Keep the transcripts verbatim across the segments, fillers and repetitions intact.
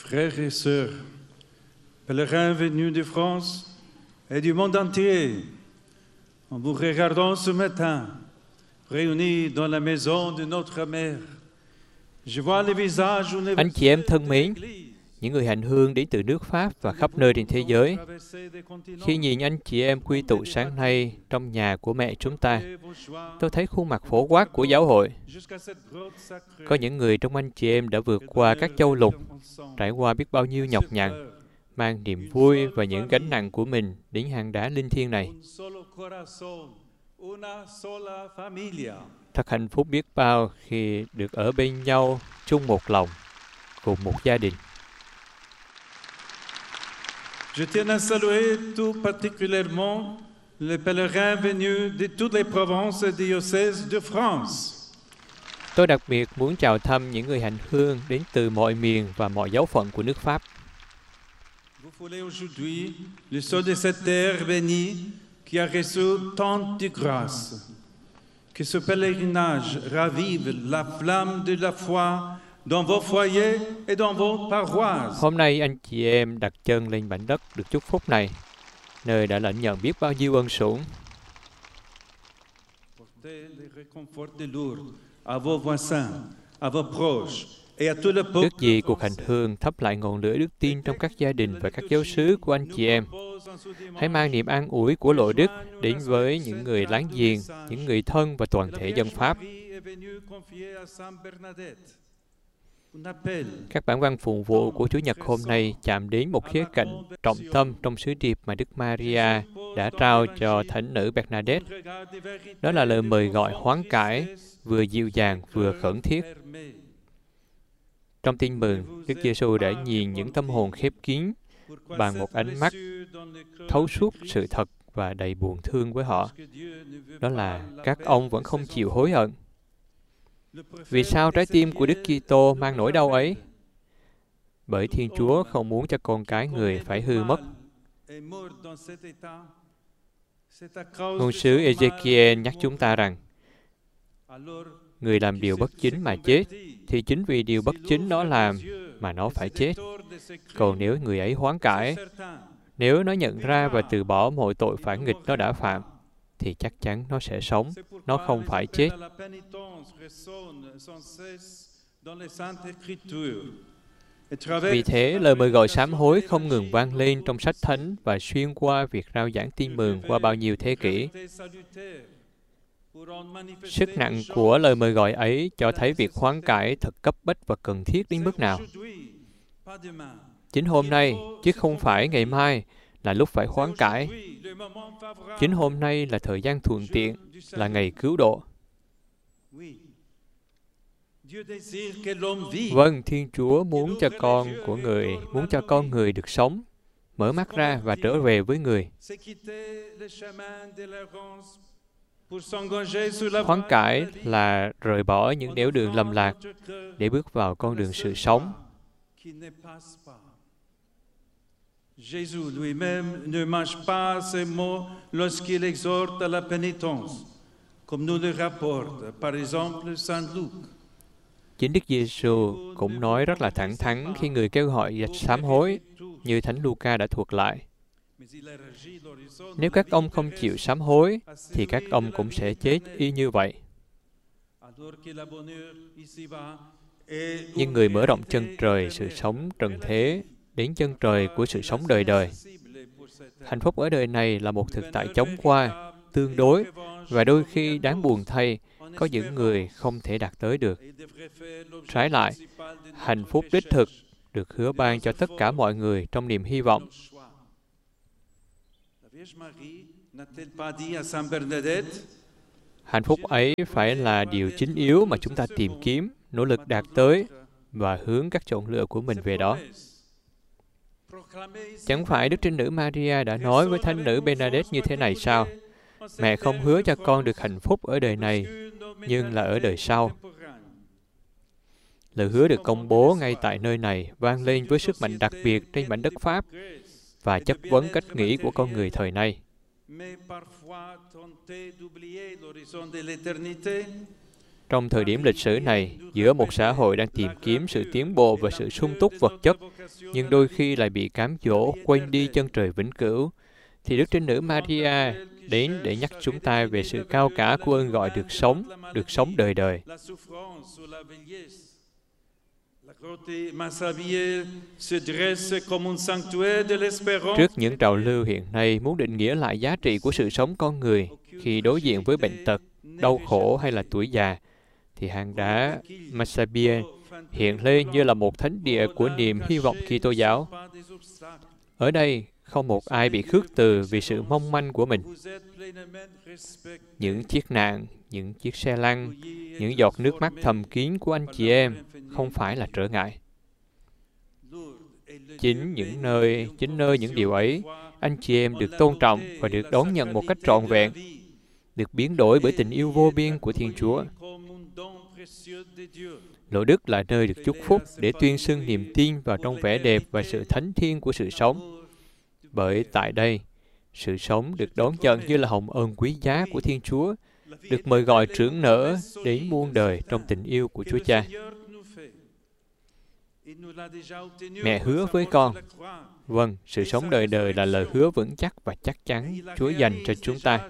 Frères et sœurs, pèlerins venus de France et du monde entier, en vous regardant ce matin, réunis dans la maison de notre mère, je vois les visages universels. Anh chị em thân mến, những người hành hương đến từ nước Pháp và khắp nơi trên thế giới, khi nhìn anh chị em quy tụ sáng nay trong nhà của mẹ chúng ta, tôi thấy khuôn mặt phổ quát của giáo hội. Có những người trong anh chị em đã vượt qua các châu lục, trải qua biết bao nhiêu nhọc nhằn, mang niềm vui và những gánh nặng của mình đến hang đá linh thiêng này. Thật hạnh phúc biết bao khi được ở bên nhau, chung một lòng, cùng một gia đình. Je tiens à saluer tout particulièrement les pèlerins venus de toutes les provinces et diocèses de France. Tôi đặc biệt muốn chào thăm những người hành hương đến từ mọi miền và mọi giáo phận của nước Pháp. Vous foulez aujourd'hui le sol de cette terre bénie qui a reçu tant de grâce. Que ce pèlerinage ravive la flamme de la foi dans vos foyers et dans vos paroisses. Hôm nay anh chị em đặt chân lên mảnh đất được chúc phúc này, nơi đã lãnh nhận biết bao nhiêu ân sủng. Portez les réconforts de Lourdes à vos voisins, à vos proches et à tout le peuple. Ước gì cuộc hành hương thắp lại ngọn lửa đức tin trong các gia đình và các giáo xứ của anh chị em. Hãy mang niềm an ủi của Lộ Đức đến với những người láng giềng, những người thân và toàn thể dân Pháp. Các bản văn phụng vụ của Chủ nhật hôm nay chạm đến một khía cạnh trọng tâm trong sứ điệp mà Đức Maria đã trao cho Thánh nữ Bernadette. Đó là lời mời gọi hoán cải, vừa dịu dàng vừa khẩn thiết. Trong tin mừng, Đức Giêsu đã nhìn những tâm hồn khép kín bằng một ánh mắt thấu suốt sự thật và đầy buồn thương với họ. Đó là các ông vẫn không chịu hối hận. Vì sao trái tim của Đức Kitô mang nỗi đau ấy? Bởi Thiên Chúa không muốn cho con cái người phải hư mất. Ngôn sứ Ezechiel nhắc chúng ta rằng, người làm điều bất chính mà chết, thì chính vì điều bất chính nó làm mà nó phải chết. Còn nếu người ấy hoán cải, nếu nó nhận ra và từ bỏ mọi tội phản nghịch nó đã phạm, thì chắc chắn nó sẽ sống, nó không phải chết. Vì thế, lời mời gọi sám hối không ngừng vang lên trong sách thánh và xuyên qua việc rao giảng tin mừng qua bao nhiêu thế kỷ. Sức nặng của lời mời gọi ấy cho thấy việc hoán cải thật cấp bách và cần thiết đến mức nào. Chính hôm nay, chứ không phải ngày mai, là lúc phải hoán cải. Chính hôm nay là thời gian thuận tiện, là ngày cứu độ. Vâng, Thiên Chúa muốn cho con của người, muốn cho con người được sống, mở mắt ra và trở về với người. Hoán cải là rời bỏ những nẻo đường lầm lạc để bước vào con đường sự sống. Jésus lui-même ne mange pas ces mots lorsqu'il exhorte à la pénitence, comme nous le rapporte, par exemple, Saint Luc. Chính Đức Giêsu cũng nói rất là thẳng thắn khi người kêu gọi sám hối, như Thánh Luca đã thuật lại. Nếu các ông không chịu sám hối, thì các ông cũng sẽ chết y như vậy. Nhưng người mở rộng chân trời sự sống trần thế, đến chân trời của sự sống đời đời. Hạnh phúc ở đời này là một thực tại chóng qua, tương đối, và đôi khi đáng buồn thay, có những người không thể đạt tới được. Trái lại, hạnh phúc đích thực được hứa ban cho tất cả mọi người trong niềm hy vọng. Hạnh phúc ấy phải là điều chính yếu mà chúng ta tìm kiếm, nỗ lực đạt tới và hướng các chọn lựa của mình về đó. Chẳng phải Đức Trinh Nữ Maria đã nói với Thánh nữ Bernadette như thế này sao? Mẹ không hứa cho con được hạnh phúc ở đời này, nhưng là ở đời sau. Lời hứa được công bố ngay tại nơi này vang lên với sức mạnh đặc biệt trên mảnh đất Pháp và chất vấn cách nghĩ của con người thời nay. Trong thời điểm lịch sử này, giữa một xã hội đang tìm kiếm sự tiến bộ và sự sung túc vật chất, nhưng đôi khi lại bị cám dỗ quên đi chân trời vĩnh cửu, thì Đức Trinh Nữ Maria đến để nhắc chúng ta về sự cao cả của ơn gọi được sống, được sống đời đời. Trước những trào lưu hiện nay muốn định nghĩa lại giá trị của sự sống con người khi đối diện với bệnh tật, đau khổ hay là tuổi già, thì hang đá Massabielle hiện lên như là một thánh địa của niềm hy vọng Kitô giáo. Ở đây, không một ai bị khước từ vì sự mong manh của mình. Những chiếc nạn, những chiếc xe lăn, những giọt nước mắt thầm kín của anh chị em không phải là trở ngại. Chính những nơi, chính nơi những điều ấy, anh chị em được tôn trọng và được đón nhận một cách trọn vẹn, được biến đổi bởi tình yêu vô biên của Thiên Chúa. Lộ Đức là nơi được chúc phúc để tuyên xưng niềm tin vào trong vẻ đẹp và sự thánh thiêng của sự sống. Bởi tại đây, sự sống được đón nhận như là hồng ân quý giá của Thiên Chúa, được mời gọi trưởng nở đến muôn đời trong tình yêu của Chúa Cha. Mẹ hứa với con, vâng, sự sống đời đời là lời hứa vững chắc và chắc chắn Chúa dành cho chúng ta.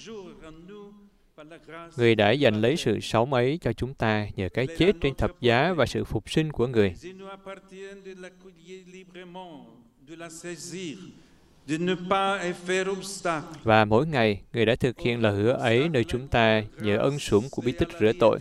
Người đã dành lấy sự sống ấy cho chúng ta nhờ cái chết trên thập giá và sự phục sinh của Người. Và mỗi ngày, Người đã thực hiện lời hứa ấy nơi chúng ta nhờ ân sủng của bí tích rửa tội.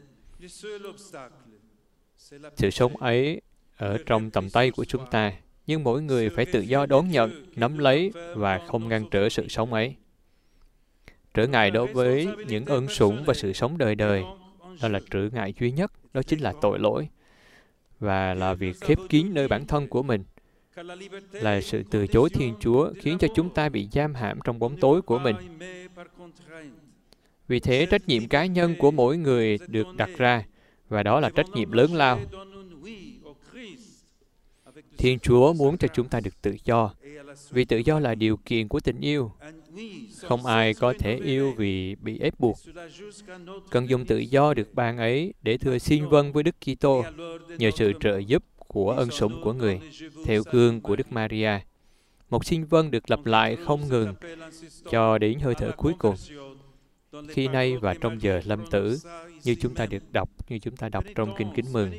Sự sống ấy ở trong tầm tay của chúng ta, nhưng mỗi người phải tự do đón nhận, nắm lấy và không ngăn trở sự sống ấy. Trở ngại đối với những ân sủng và sự sống đời đời, đó là trở ngại duy nhất, đó chính là tội lỗi, và là việc khép kín nơi bản thân của mình, là sự từ chối Thiên Chúa khiến cho chúng ta bị giam hãm trong bóng tối của mình. Vì thế, trách nhiệm cá nhân của mỗi người được đặt ra, và đó là trách nhiệm lớn lao. Thiên Chúa muốn cho chúng ta được tự do, vì tự do là điều kiện của tình yêu. Không ai có thể yêu vì bị ép buộc. Cần dùng tự do được ban ấy để thừa xin vâng với Đức Kitô nhờ sự trợ giúp của ân sủng của Người, theo gương của Đức Maria. Một xin vâng được lặp lại không ngừng cho đến hơi thở cuối cùng. Khi nay và trong giờ lâm tử, như chúng ta được đọc, như chúng ta đọc trong Kinh Kính Mừng.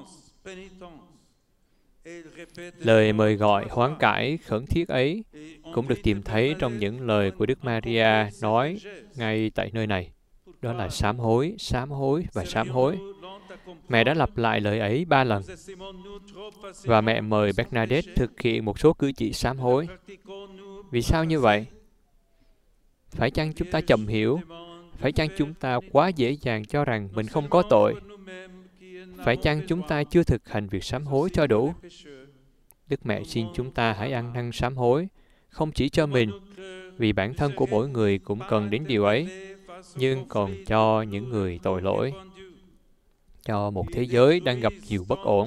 Lời mời gọi hoán cải khẩn thiết ấy cũng được tìm thấy trong những lời của Đức Maria nói ngay tại nơi này. Đó là sám hối, sám hối và sám hối. Mẹ đã lặp lại lời ấy ba lần. Và mẹ mời Bernadette thực hiện một số cử chỉ sám hối. Vì sao như vậy? Phải chăng chúng ta chậm hiểu? Phải chăng chúng ta quá dễ dàng cho rằng mình không có tội? Phải chăng chúng ta chưa thực hành việc sám hối cho đủ? Đức Mẹ xin chúng ta hãy ăn năn sám hối, không chỉ cho mình, vì bản thân của mỗi người cũng cần đến điều ấy, nhưng còn cho những người tội lỗi, cho một thế giới đang gặp nhiều bất ổn.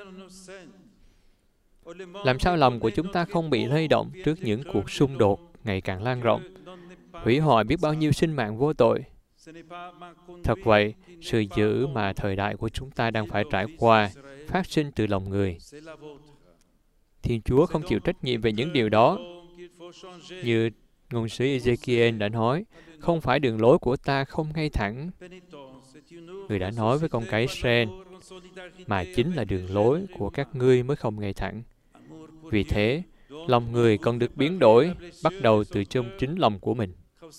Làm sao lòng của chúng ta không bị lay động trước những cuộc xung đột ngày càng lan rộng, hủy hoại biết bao nhiêu sinh mạng vô tội? Thật vậy, sự dữ mà thời đại của chúng ta đang phải trải qua phát sinh từ lòng người. Thiên Chúa không chịu trách nhiệm về những điều đó. Như ngôn sứ Ezekiel đã nói, không phải đường lối của ta không ngay thẳng. Người đã nói với con cái Israel, mà chính là đường lối của các ngươi mới không ngay thẳng. Vì thế, lòng người còn được biến đổi, bắt đầu từ trong chính lòng của mình.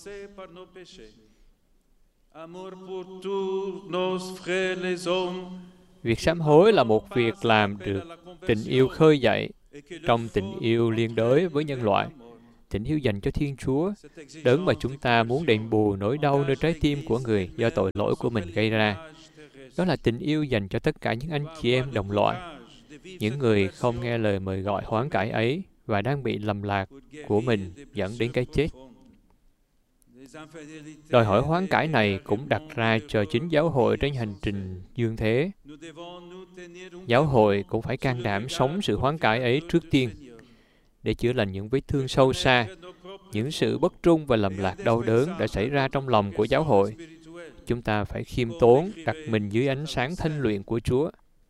Việc sám hối là một việc làm được tình yêu khơi dậy trong tình yêu liên đới với nhân loại, tình yêu dành cho Thiên Chúa, đấng mà chúng ta muốn đền bù nỗi đau nơi trái tim của người do tội lỗi của mình gây ra. Đó là tình yêu dành cho tất cả những anh chị em đồng loại, những người không nghe lời mời gọi hoán cải ấy và đang bị lầm lạc của mình dẫn đến cái chết. Đòi hỏi hoán cải này cũng đặt ra cho chính giáo hội trên hành trình dương thế. Giáo hội cũng phải can đảm sống sự hoán cải ấy trước tiên, để chữa lành những vết thương sâu xa, những sự bất trung và lầm lạc đau đớn đã xảy ra trong lòng của giáo hội, Chúng ta phải khiêm tốn, đặt mình dưới ánh sáng thanh luyện của Chúa.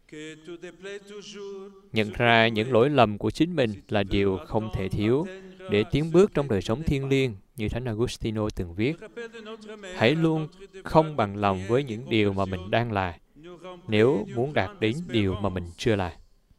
Nhận ra những lỗi lầm của chính mình là điều không thể thiếu để tiến bước trong đời sống thiêng liêng, như Thánh Agustino từng viết. Hãy luôn không bằng lòng với những điều mà mình đang là, nếu muốn đạt đến điều mà mình chưa là.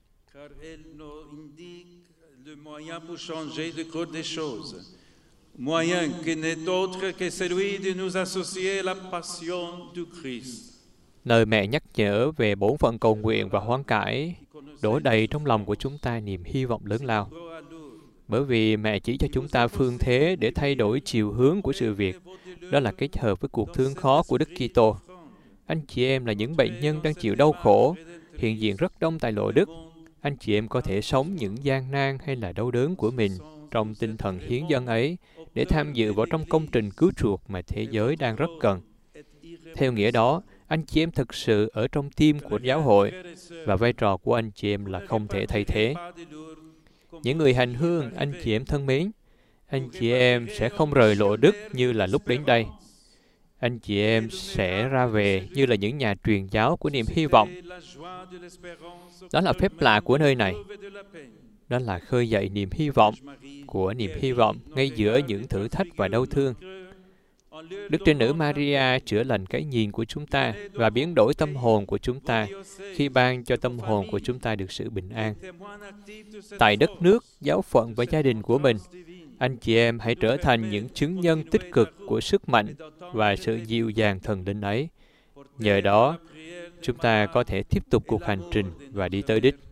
Moyen qui n'est autre que celui de nous associer à la passion du Christ. Nơi mẹ nhắc nhở về bổn phận cầu nguyện và hoán cải, đổ đầy trong lòng của chúng ta niềm hy vọng lớn lao. Bởi vì mẹ chỉ cho chúng ta phương thế để thay đổi chiều hướng của sự việc, đó là kết hợp với cuộc thương khó của Đức Kitô. Anh chị em là những bệnh nhân đang chịu đau khổ, hiện diện rất đông tại lộ Đức. Anh chị em có thể sống những gian nan hay là đau đớn của mình trong tinh thần hiến dâng ấy để tham dự vào trong công trình cứu chuộc mà thế giới đang rất cần. Theo nghĩa đó, anh chị em thực sự ở trong tim của giáo hội và vai trò của anh chị em là không thể thay thế. Những người hành hương, anh chị em thân mến, anh chị em sẽ không rời lộ Đức như là lúc đến đây. Anh chị em sẽ ra về như là những nhà truyền giáo của niềm hy vọng. Đó là phép lạ của nơi này. Đó là khơi dậy niềm hy vọng của niềm hy vọng ngay giữa những thử thách và đau thương. Đức Trinh Nữ Maria chữa lành cái nhìn của chúng ta và biến đổi tâm hồn của chúng ta khi ban cho tâm hồn của chúng ta được sự bình an. Tại đất nước, giáo phận và gia đình của mình, anh chị em hãy trở thành những chứng nhân tích cực của sức mạnh và sự dịu dàng thần linh ấy. Nhờ đó, chúng ta có thể tiếp tục cuộc hành trình và đi tới đích.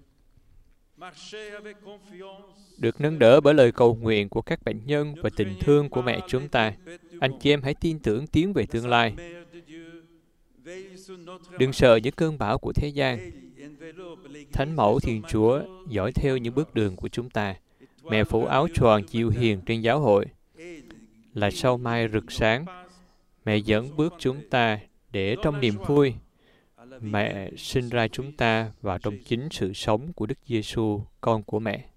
Được nâng đỡ bởi lời cầu nguyện của các bệnh nhân và tình thương của mẹ chúng ta, anh chị em hãy tin tưởng tiến về tương lai. Đừng sợ những cơn bão của thế gian. Thánh Mẫu Thiên Chúa dõi theo những bước đường của chúng ta. Mẹ phủ áo choàng dịu hiền trên giáo hội. Là sao mai rực sáng, mẹ dẫn bước chúng ta để trong niềm vui. Mẹ sinh ra chúng ta vào trong chính sự sống của Đức Giêsu, con của mẹ.